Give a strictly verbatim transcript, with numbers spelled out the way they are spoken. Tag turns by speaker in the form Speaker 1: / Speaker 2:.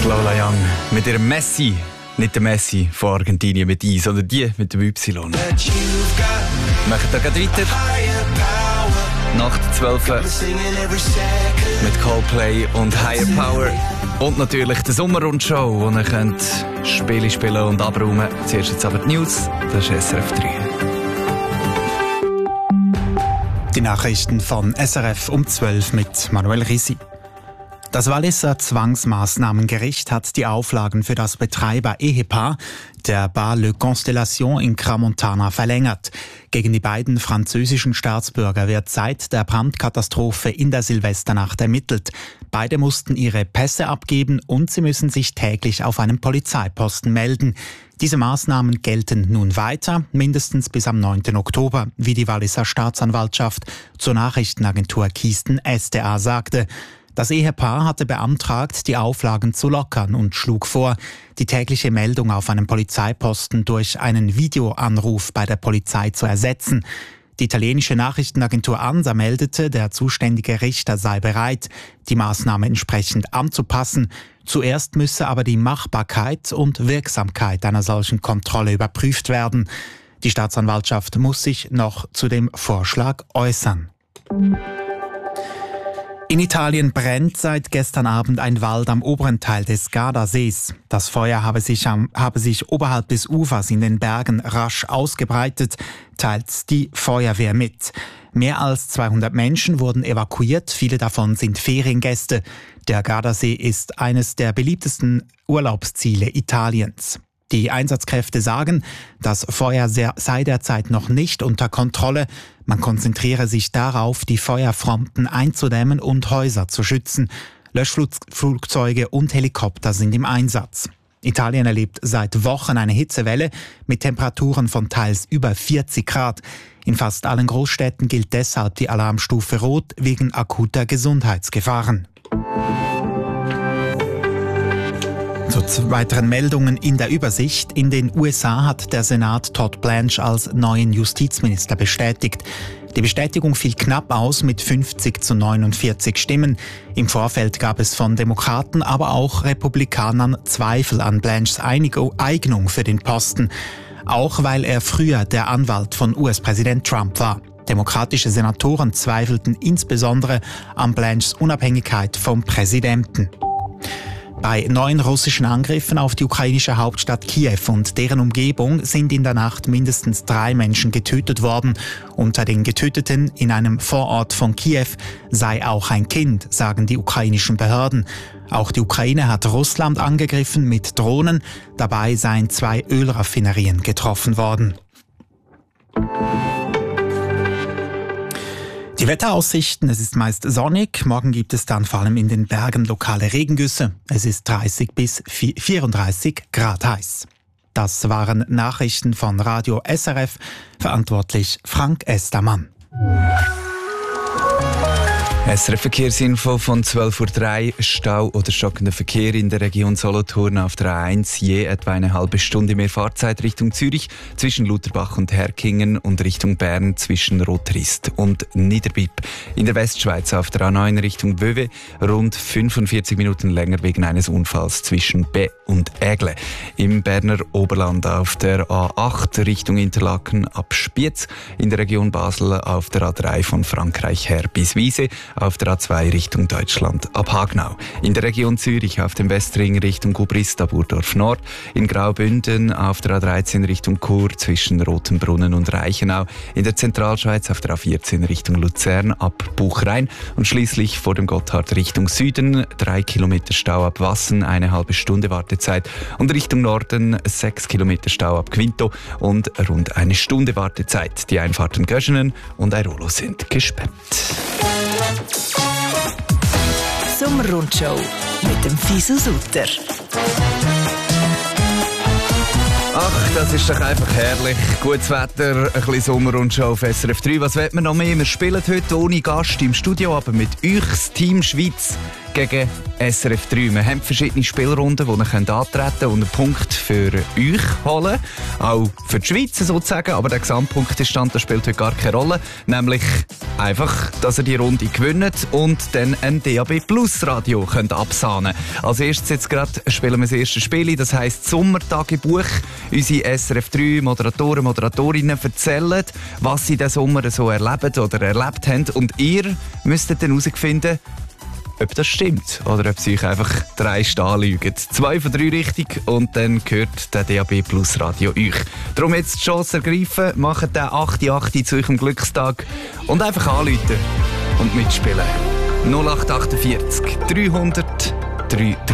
Speaker 1: Lola Young mit ihrem Messi. Nicht der Messi von Argentinien mit I, sondern die mit dem Y. Wir machen da gleich weiter. Nach der zwölf mit Coldplay und Higher Power. Und natürlich die Sommerrundshow, wo ihr könnt Spiele spielen und abräumen. Zuerst jetzt aber die News, das ist S R F drei.
Speaker 2: Die Nachrichten von S R F um zwölf mit Manuel Risi. Das Walliser Zwangsmaßnahmengericht hat die Auflagen für das Betreiber-Ehepaar der Bar Le Constellation in Crans-Montana verlängert. Gegen die beiden französischen Staatsbürger wird seit der Brandkatastrophe in der Silvesternacht ermittelt. Beide mussten ihre Pässe abgeben und sie müssen sich täglich auf einem Polizeiposten melden. Diese Maßnahmen gelten nun weiter, mindestens bis am neunten Oktober, wie die Walliser Staatsanwaltschaft zur Nachrichtenagentur Kisten S D A sagte. Das Ehepaar hatte beantragt, die Auflagen zu lockern und schlug vor, die tägliche Meldung auf einem Polizeiposten durch einen Videoanruf bei der Polizei zu ersetzen. Die italienische Nachrichtenagentur ANSA meldete, der zuständige Richter sei bereit, die Maßnahme entsprechend anzupassen. Zuerst müsse aber die Machbarkeit und Wirksamkeit einer solchen Kontrolle überprüft werden. Die Staatsanwaltschaft muss sich noch zu dem Vorschlag äußern. In Italien brennt seit gestern Abend ein Wald am oberen Teil des Gardasees. Das Feuer habe sich, am, habe sich oberhalb des Ufers in den Bergen rasch ausgebreitet, teilt die Feuerwehr mit. Mehr als zweihundert Menschen wurden evakuiert, viele davon sind Feriengäste. Der Gardasee ist eines der beliebtesten Urlaubsziele Italiens. Die Einsatzkräfte sagen, das Feuer sei derzeit noch nicht unter Kontrolle. Man konzentriere sich darauf, die Feuerfronten einzudämmen und Häuser zu schützen. Löschflugzeuge und Helikopter sind im Einsatz. Italien erlebt seit Wochen eine Hitzewelle mit Temperaturen von teils über vierzig Grad. In fast allen Großstädten gilt deshalb die Alarmstufe Rot wegen akuter Gesundheitsgefahren. Zu weiteren Meldungen in der Übersicht. In den U S A hat der Senat Todd Blanche als neuen Justizminister bestätigt. Die Bestätigung fiel knapp aus mit fünfzig zu neunundvierzig Stimmen. Im Vorfeld gab es von Demokraten, aber auch Republikanern Zweifel an Blanches Eignung für den Posten. Auch weil er früher der Anwalt von U S-Präsident Trump war. Demokratische Senatoren zweifelten insbesondere an Blanches Unabhängigkeit vom Präsidenten. Bei neuen russischen Angriffen auf die ukrainische Hauptstadt Kiew und deren Umgebung sind in der Nacht mindestens drei Menschen getötet worden. Unter den Getöteten in einem Vorort von Kiew sei auch ein Kind, sagen die ukrainischen Behörden. Auch die Ukraine hat Russland angegriffen mit Drohnen. Dabei seien zwei Ölraffinerien getroffen worden. Die Wetteraussichten, es ist meist sonnig, morgen gibt es dann vor allem in den Bergen lokale Regengüsse. Es ist dreißig bis vierunddreißig Grad heiß. Das waren Nachrichten von Radio S R F, verantwortlich Frank Estermann.
Speaker 1: S R F Verkehrsinfo von zwölf Uhr drei. Stau oder stockender Verkehr in der Region Solothurn auf der A eins. Je etwa eine halbe Stunde mehr Fahrzeit Richtung Zürich, zwischen Lutherbach und Herkingen und Richtung Bern zwischen Rotrist und Niederbipp. In der Westschweiz auf der A neun Richtung Wöwe rund fünfundvierzig Minuten länger wegen eines Unfalls zwischen Be und Ägle. Im Berner Oberland auf der A acht Richtung Interlaken ab Spiez. In der Region Basel auf der A drei von Frankreich her bis Wiese. Auf der A zwei Richtung Deutschland ab Hagnau. In der Region Zürich auf dem Westring Richtung Gubrista Burdorf Nord. In Graubünden auf der A dreizehn Richtung Chur zwischen Rotenbrunnen und Reichenau. In der Zentralschweiz auf der A vierzehn Richtung Luzern ab Buchrein. Und schließlich vor dem Gotthard Richtung Süden drei Kilometer Stau ab Wassen, eine halbe Stunde Wartezeit. Und Richtung Norden sechs Kilometer Stau ab Quinto und rund eine Stunde Wartezeit. Die Einfahrten Göschenen und Airolo sind gesperrt.
Speaker 3: Sommerrundshow mit dem Fisu Sutter.
Speaker 1: Ach, das ist doch einfach herrlich. Gutes Wetter, ein bisschen Sommerrundshow auf S R F drei. Was wollen wir noch mehr? Wir spielen heute ohne Gast im Studio, aber mit euch, das Team Schweiz, gegen S R F drei. Wir haben verschiedene Spielrunden, wo ihr könnt antreten und einen Punkt für euch holen. Auch für die Schweiz sozusagen, aber der Gesamtpunktestand der spielt heute gar keine Rolle. Nämlich einfach, dass ihr die Runde gewinnt und dann ein D A B Plus Radio könnt absahnen. Als erstes jetzt gerade spielen wir das erste Spiel, das heisst Sommertagebuch. Unsere S R F drei Moderatoren, Moderatorinnen erzählen, was sie diesen Sommer so erleben oder erlebt haben. Und ihr müsstet dann herausfinden, ob das stimmt oder ob sie euch einfach drei stehen lügen. Zwei von drei richtig und dann gehört der D A B Plus Radio euch. Darum jetzt die Chance ergreifen, macht den acht acht zu eurem Glückstag und einfach anrufen und mitspielen. null acht acht vier dreihundert drei drei.